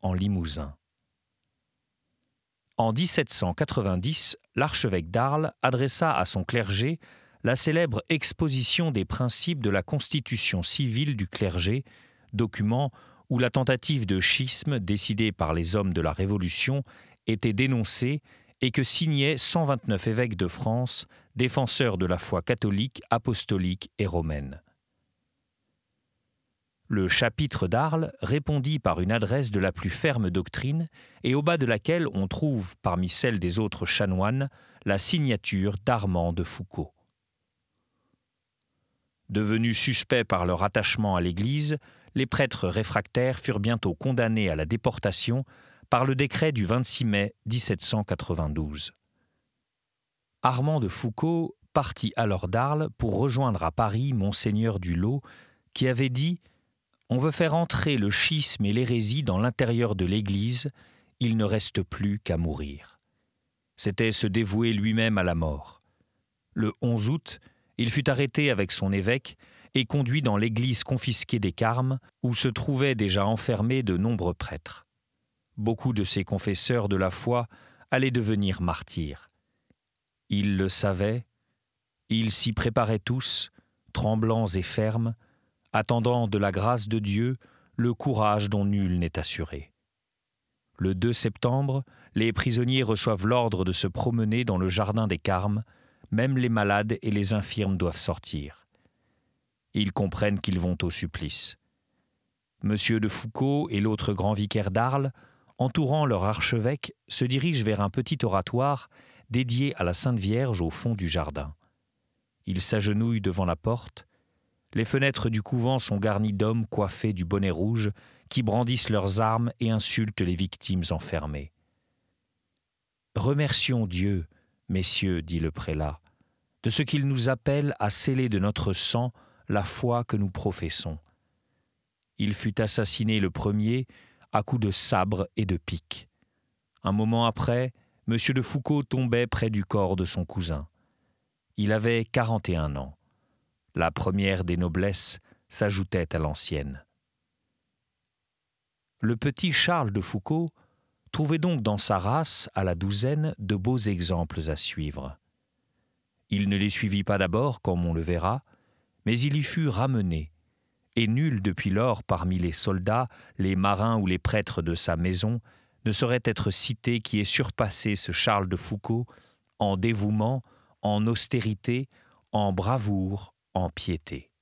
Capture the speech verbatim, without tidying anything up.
en Limousin. En dix-sept cent quatre-vingt-dix, l'archevêque d'Arles adressa à son clergé la célèbre Exposition des principes de la constitution civile du clergé, document où la tentative de schisme décidée par les hommes de la Révolution était dénoncée et que signaient cent vingt-neuf évêques de France, défenseurs de la foi catholique, apostolique et romaine. Le chapitre d'Arles répondit par une adresse de la plus ferme doctrine et au bas de laquelle on trouve, parmi celles des autres chanoines, la signature d'Armand de Foucauld. Devenus suspects par leur attachement à l'Église, les prêtres réfractaires furent bientôt condamnés à la déportation par le décret du vingt-six mai dix-sept cent quatre-vingt-douze. Armand de Foucauld partit alors d'Arles pour rejoindre à Paris Monseigneur du Lot, qui avait dit « On veut faire entrer le schisme et l'hérésie dans l'intérieur de l'Église, il ne reste plus qu'à mourir. » C'était se dévouer lui-même à la mort. Le onze août, il fut arrêté avec son évêque et conduit dans l'église confisquée des Carmes, où se trouvaient déjà enfermés de nombreux prêtres. Beaucoup de ces confesseurs de la foi allaient devenir martyrs. Ils le savaient, ils s'y préparaient tous, tremblants et fermes, attendant de la grâce de Dieu le courage dont nul n'est assuré. Le deux septembre, les prisonniers reçoivent l'ordre de se promener dans le jardin des Carmes. Même les malades et les infirmes doivent sortir. Ils comprennent qu'ils vont au supplice. Monsieur de Foucauld et l'autre grand vicaire d'Arles, entourant leur archevêque, se dirigent vers un petit oratoire dédié à la Sainte Vierge au fond du jardin. Ils s'agenouillent devant la porte. Les fenêtres du couvent sont garnies d'hommes coiffés du bonnet rouge qui brandissent leurs armes et insultent les victimes enfermées. « Remercions Dieu, messieurs, dit le prélat, de ce qu'il nous appelle à sceller de notre sang la foi que nous professons. Il fut assassiné le premier à coups de sabre et de pique. Un moment après, M. de Foucauld tombait près du corps de son cousin. Il avait quarante et un ans. La première des noblesses s'ajoutait à l'ancienne. Le petit Charles de Foucauld trouvait donc dans sa race, à la douzaine, de beaux exemples à suivre. Il ne les suivit pas d'abord, comme on le verra, mais il y fut ramené, et nul depuis lors parmi les soldats, les marins ou les prêtres de sa maison ne saurait être cité qui ait surpassé ce Charles de Foucauld en dévouement, en austérité, en bravoure, en piété.